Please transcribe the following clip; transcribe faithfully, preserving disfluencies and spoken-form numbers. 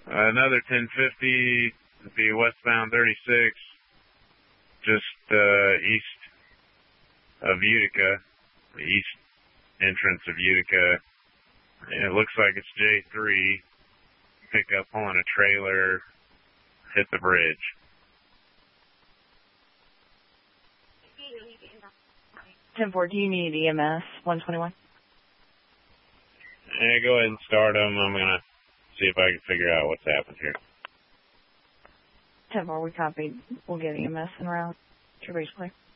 Another ten fifty would be westbound thirty-six, just uh, east of Utica, the east entrance of Utica. And it looks like it's J three. Pickup pulling a trailer, hit the bridge. ten four, do you need E M S one twenty-one? Yeah, go ahead and start them. I'm going to see if I can figure out what's happened here. ten four, we copied. We'll get E M S en route. Everybody's clear.